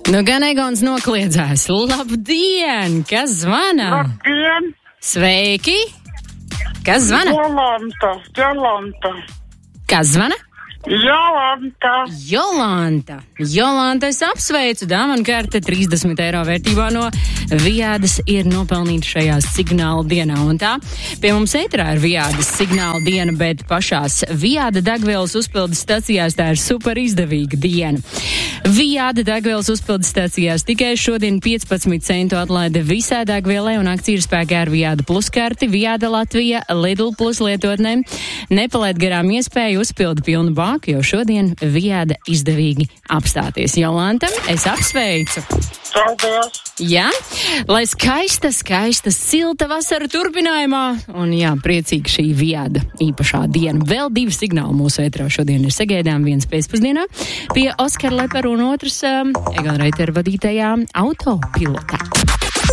Nu, gan Egons nokliedzās. Labdien! Kas zvana? Labdien! Sveiki! Kas zvana? Jolanta. Kas zvana? Jolanta. Jolanta, es apsveicu, dāvana karte 30 eiro vērtībā no Viādas ir nopelnīta šajā signāla dienā. Un tā, pie mums ētrā ir Viādas signāla diena, bet pašās Viāda degvielas uzpildes stacijās tā ir super izdevīga diena. Viāda degvielas uzpildes stacijās tikai šodien 15 centu atlaide visai degvielai un akcija ir spēkā ar Viāda plus karti, Viāda Latvija, Lidl plus lietotnēm. Nepalaid garām iespēju uzpildi pilnu bāku, jo šodien Viāda izdevīgi apstāties. Jolanta, es apsveicu! Paldies! Jā, lai skaista, silta vasara turpinājumā, un jā, priecīga šī Viāda īpašā diena. Vēl 2 signāli mūsu ētrā šodien ir sagaidām, viens pēcpusdienā pie Oskara Lepera un otrs Egona Reitera vadītajā autopilotā.